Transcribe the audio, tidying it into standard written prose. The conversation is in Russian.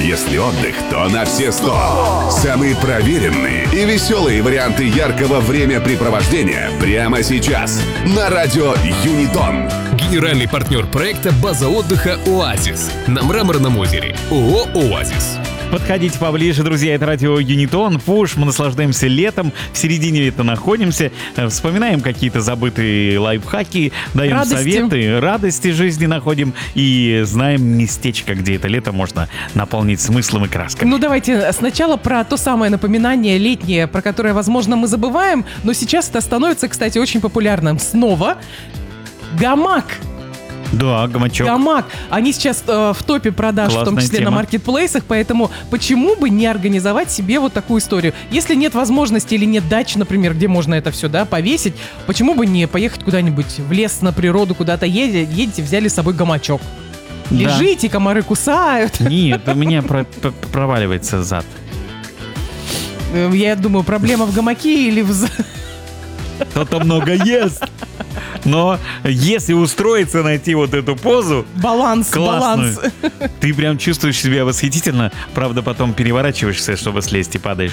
Если отдых, то на все 100. Самые проверенные и веселые варианты яркого времяпрепровождения прямо сейчас на радио Юнитон. Генеральный партнер проекта «База отдыха «Оазис» на Мраморном озере. ООО «Оазис». Подходите поближе, друзья, это радио Юнитон, Пуш, мы наслаждаемся летом, в середине лета находимся, вспоминаем какие-то забытые лайфхаки, даем советы, радости жизни находим и знаем местечко, где это лето можно наполнить смыслом и красками. Ну давайте сначала про то самое напоминание летнее, про которое, возможно, мы забываем, но сейчас это становится, кстати, очень популярным снова. Гамак. Да, гамачок. Гамак. Они сейчас в топе продаж, Классная в том числе тема. на маркетплейсах, поэтому почему бы не организовать себе вот такую историю? Если нет возможности или нет дачи, например, где можно это все, да, повесить, почему бы не поехать куда-нибудь в лес, на природу, куда-то едете, взяли с собой гамачок. Да. Лежите, комары кусают. Нет, у меня проваливается зад. Я думаю, проблема в гамаке или в... Кто-то много ест. Но если устроиться, найти вот эту позу Баланс. ты прям чувствуешь себя восхитительно. Правда, потом переворачиваешься, чтобы слезть и падаешь.